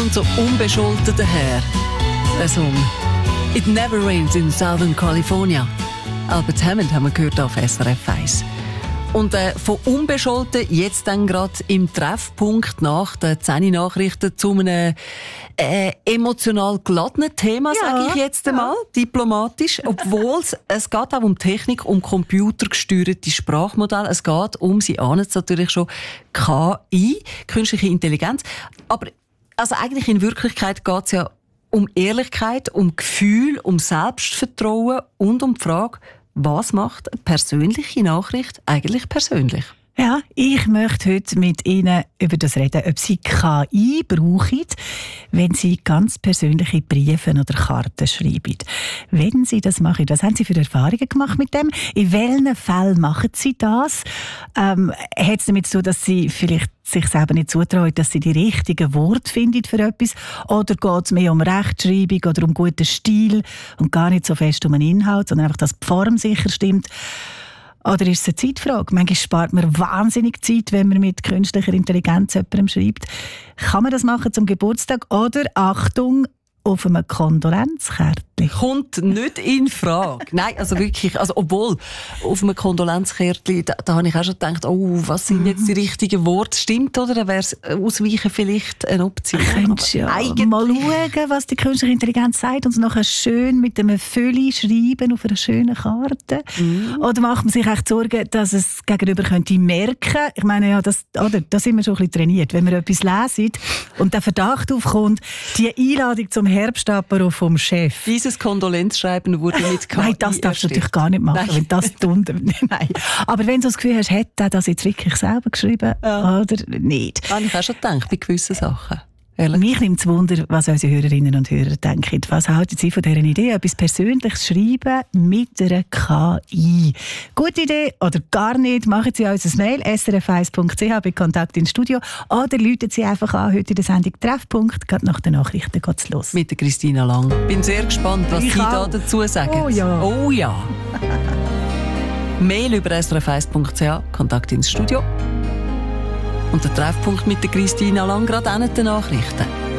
kommt so unbescholten daher. Der Song «It Never Rains in Southern California». Albert Hammond haben wir gehört auf SRF 1. Und von unbescholten jetzt dann gerade im Treffpunkt nach den 10 Nachrichten zu einem emotional geladenen Thema, sage ich jetzt einmal, diplomatisch. Obwohl es geht auch um Technik, um computergesteuerte Sprachmodelle. Es geht um, Sie ahnen es natürlich schon, KI, künstliche Intelligenz. Aber also eigentlich in Wirklichkeit geht es ja um Ehrlichkeit, um Gefühl, um Selbstvertrauen und um die Frage, was macht eine persönliche Nachricht eigentlich persönlich? Ja, ich möchte heute mit Ihnen über das reden, ob Sie KI brauchen, wenn Sie ganz persönliche Briefe oder Karten schreiben. Wenn Sie das machen, was haben Sie für Erfahrungen gemacht mit dem? In welchen Fällen machen Sie das? Hat es damit zu tun, dass Sie vielleicht sich selber nicht zutrauen, dass Sie die richtigen Worte finden für etwas? Oder geht es mehr um Rechtschreibung oder um guten Stil und gar nicht so fest um einen Inhalt, sondern einfach, dass die Form sicher stimmt? Oder ist es eine Zeitfrage? Manchmal spart man wahnsinnig Zeit, wenn man mit künstlicher Intelligenz jemandem schreibt. Kann man das machen zum Geburtstag? Oder, Achtung, auf einem Kondolenzkärtchen? Kommt nicht in Frage. Nein, also wirklich, also obwohl, auf einem Kondolenzkärtchen, da habe ich auch schon gedacht, oh, was sind jetzt die richtigen Worte? Stimmt, oder? Dann wäre es Ausweichen vielleicht eine Option. Könntest ja mal schauen, was die künstliche Intelligenz sagt und es nachher schön mit einem Fülle schreiben auf einer schönen Karte. Oder macht man sich echt Sorgen, dass es gegenüber könnte merken? Ich meine, ja, da sind wir schon ein bisschen trainiert. Wenn wir etwas lesen und der Verdacht aufkommt, die Einladung zum Herbstapero vom Chef. Dieses Kondolenzschreiben wurde mit KI Nein, das darfst du natürlich gar nicht machen, wenn das tun. Nein. Aber wenn du das Gefühl hast, hätte er das jetzt wirklich selber geschrieben oder nicht? Habe ich auch schon gedacht, bei gewissen Sachen. Mich nimmt es Wunder, was unsere Hörerinnen und Hörer denken. Was halten Sie von dieser Idee? Etwas Persönliches schreiben mit einer KI. Gute Idee oder gar nicht? Machen Sie uns ein Mail srf1.ch bei Kontakt ins Studio oder rufen Sie einfach an heute in der Sendung Treffpunkt. Gerade nach den Nachrichten geht es los. Mit der Christina Lang. Bin sehr gespannt, was Sie da dazu sagen. Oh ja. Oh ja. Mail über srf1.ch, Kontakt ins Studio. Und der Treffpunkt mit der Christina Lang, gerade an den Nachrichten.